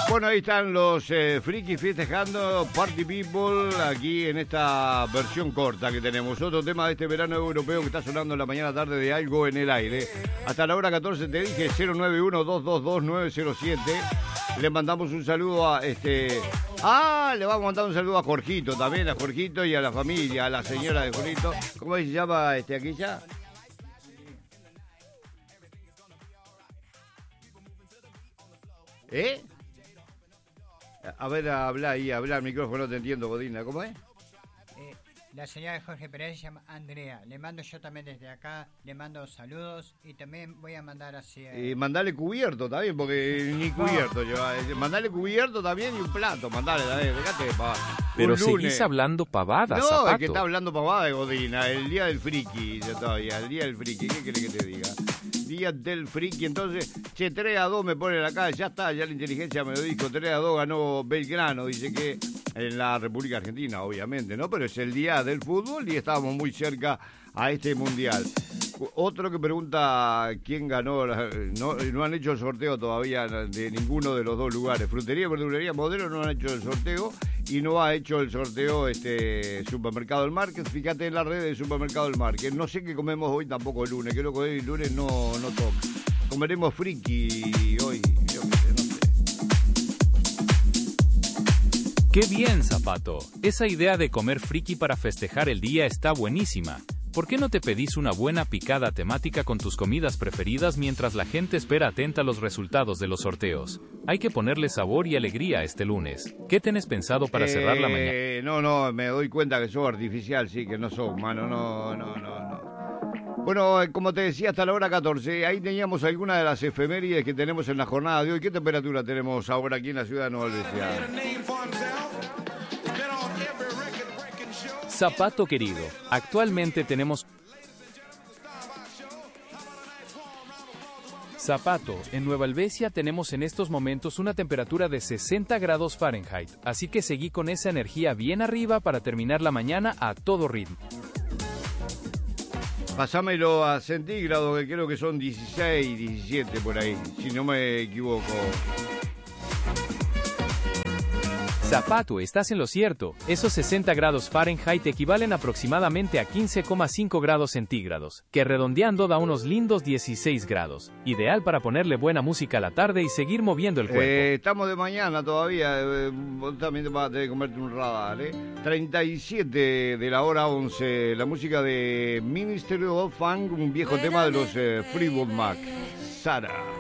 Bueno, ahí están los frikis festejando, Party People, aquí en esta versión corta que tenemos. Otro tema de este verano europeo que está sonando en la mañana tarde de Algo en el Aire. Hasta la hora 14 te dije 091-222-907. Le mandamos un saludo a le vamos a mandar un saludo a Jorgito también, a Jorgito y a la familia, a la señora de Jorgito. ¿Cómo se llama aquí ya? ¿Eh? A ver, habla ahí, habla al micrófono, no te entiendo, Godina. ¿Cómo es? La señora de Jorge Pérez se llama Andrea. Le mando yo también desde acá, le mando saludos y también voy a mandar así... Y mandale cubierto también, porque ni cubierto lleva. Mandale cubierto también y un plato, mandale también, fíjate. Pero seguís hablando pavadas, No, Zapato. es que está hablando pavada de Godina, el día del friki, ya todavía, el día del friki, ¿qué querés que te diga? Día del friki, entonces, 3-2 me ponen acá, ya está, ya la inteligencia me lo dijo, 3-2 ganó Belgrano, dice que en la República Argentina, obviamente, ¿no? Pero es el día del fútbol y estábamos muy cerca a este mundial. Otro que pregunta quién ganó, no han hecho el sorteo todavía de ninguno de los dos lugares. Frutería y Verdulería Modelo no han hecho el sorteo y no ha hecho el sorteo Supermercado del Market. Fíjate en la red del Supermercado del Market. No sé qué comemos hoy tampoco el lunes, creo que hoy el lunes no toca. Comeremos friki hoy, yo no sé. ¡Qué bien, Zapato! Esa idea de comer friki para festejar el día está buenísima. ¿Por qué no te pedís una buena picada temática con tus comidas preferidas mientras la gente espera atenta los resultados de los sorteos? Hay que ponerle sabor y alegría este lunes. ¿Qué tenés pensado para cerrar la mañana? No, me doy cuenta que sos artificial, sí, que no sos humano, no. Bueno, como te decía, hasta la hora 14, ahí teníamos algunas de las efemérides que tenemos en la jornada de hoy. ¿Qué temperatura tenemos ahora aquí en la ciudad de Nueva Albesia? Zapato querido, actualmente tenemos... Zapato, en Nueva Albesia tenemos en estos momentos una temperatura de 60 grados Fahrenheit, así que seguí con esa energía bien arriba para terminar la mañana a todo ritmo. Pasámelo a centígrados, que creo que son 16, 17 por ahí, si no me equivoco. Zapato, estás en lo cierto. Esos 60 grados Fahrenheit equivalen aproximadamente a 15,5 grados centígrados, que redondeando da unos lindos 16 grados. Ideal para ponerle buena música a la tarde y seguir moviendo el cuerpo. Estamos de mañana todavía, vos también vas a tener que comerte un radar, 37 de la hora 11, la música de Ministry of Funk, un viejo tema de los Fleetwood Mac. Sara.